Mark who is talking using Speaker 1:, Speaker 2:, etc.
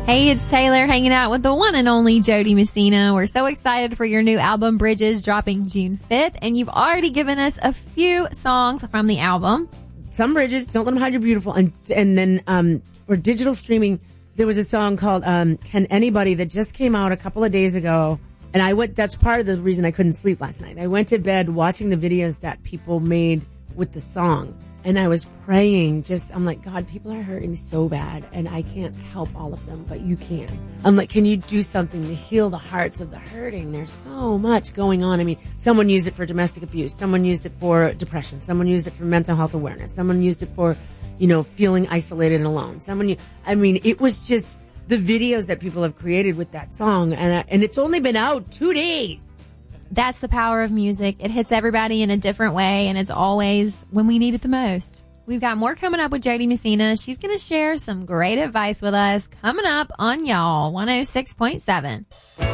Speaker 1: Hey, it's Taylor hanging out with the one and only Jody Messina. We're so excited for your new album, Bridges, dropping June 5th. And you've already given us a few songs from the album.
Speaker 2: Some Bridges, Don't Let Them Hide Your Beautiful. And then for digital streaming, there was a song called Can Anybody that just came out a couple of days ago. And that's part of the reason I couldn't sleep last night. I went to bed watching the videos that people made with the song. And I was praying, I'm like, God, people are hurting so bad and I can't help all of them, but you can. I'm like, can you do something to heal the hearts of the hurting? There's so much going on. I mean, someone used it for domestic abuse. Someone used it for depression. Someone used it for mental health awareness. Someone used it for, feeling isolated and alone. It was just the videos that people have created with that song. And it's only been out 2 days.
Speaker 1: That's the power of music. It hits everybody in a different way, and it's always when we need it the most. We've got more coming up with Jody Messina. She's going to share some great advice with us coming up on Y'all 106.7.